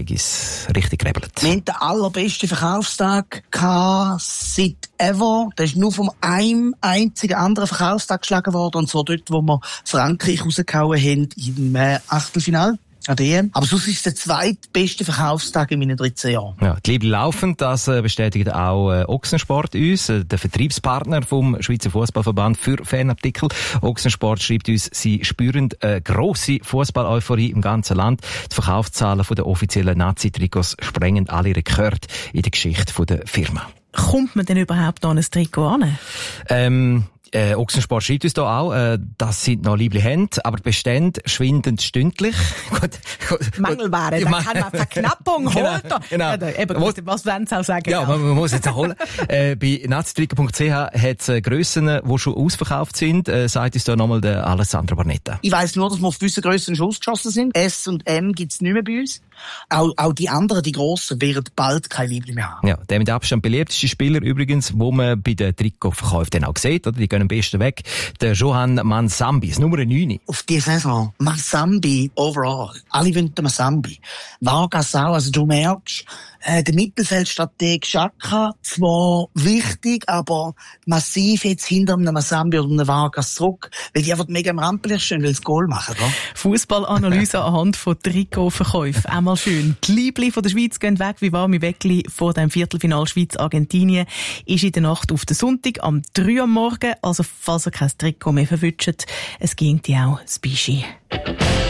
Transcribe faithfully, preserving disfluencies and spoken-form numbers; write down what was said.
einiges richtig gerebelt. Wir hatten den allerbesten Verkaufstag seit ever. Der ist nur von einem einzigen anderen Verkaufstag geschlagen worden. Und zwar dort, wo wir Frankreich rausgehauen haben im äh, Achtelfinale. Aber sonst ist es der zweitbeste Verkaufstag in meinen dreizehn Jahren. Ja, die Liebe laufend, das äh, bestätigt auch äh, Ochsensport uns, äh, der Vertriebspartner vom Schweizer Fußballverband für Fanartikel. Ochsensport schreibt uns, sie spüren eine grosse Fußball-Euphorie im ganzen Land. Die Verkaufszahlen von der offiziellen Nazi-Trikots sprengen alle Rekorde in der Geschichte von der Firma. Kommt man denn überhaupt noch an ein Trikot an? Ähm, Äh, Ochsensport schreibt uns da auch, äh, dass sie noch liebliche Hände, aber die Bestände schwinden stündlich. gut, gut, Mangelware, da kann man Verknappung genau, holen. Genau. Ja, eben, gut, was wollen sie auch sagen? Ja, man, man muss jetzt auch holen. äh, bei nazitrikot punkt c h hat es äh, Grössen, die schon ausverkauft sind. Äh, sagt uns da nochmal der Alessandro Barnetta. Ich weiss nur, dass wir auf gewisse Grössen schon ausgeschossen sind. S und M gibt's nicht mehr bei uns. Auch, auch die anderen, die grossen, werden bald kein Liebling mehr haben. Ja, der mit Abstand beliebteste Spieler übrigens, wo man bei den Trikotverkäufen dann auch sieht, oder? Die gehen am besten weg. Der Johan Mansambi, das Nummer neun. Auf die Saison. Mansambi overall. Alle wollen den Mansambi. Vargas auch. Also du merkst, äh, der Mittelfeldstrateg Xhaka, zwar wichtig, aber massiv jetzt hinter einem Mansambi oder einem Vargas zurück, weil die einfach mega im Rampenlicht stehen, weil sie das Goal machen. Oder? Fußballanalyse anhand von Trikotverkäufen. Einmal schön. Die Liebli von der Schweiz gehen weg wie warme Weckli vor dem Viertelfinal Schweiz-Argentinien. Ist in der Nacht auf den Sonntag am drei am Morgen. Also falls ihr kein Trikot mehr verwünscht, es ging ja auch das Bischi.